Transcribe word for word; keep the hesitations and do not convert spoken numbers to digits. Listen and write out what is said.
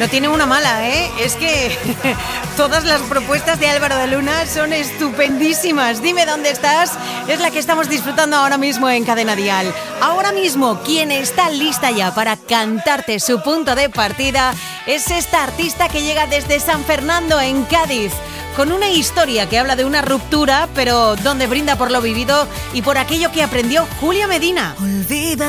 No tiene una mala, ¿eh? Es que todas las propuestas de Álvaro de Luna son estupendísimas. Dime dónde estás. Es la que estamos disfrutando ahora mismo en Cadena Dial. Ahora mismo, quien está lista ya para cantarte su punto de partida es esta artista que llega desde San Fernando, en Cádiz, con una historia que habla de una ruptura, pero donde brinda por lo vivido y por aquello que aprendió Julia Medina. Olvida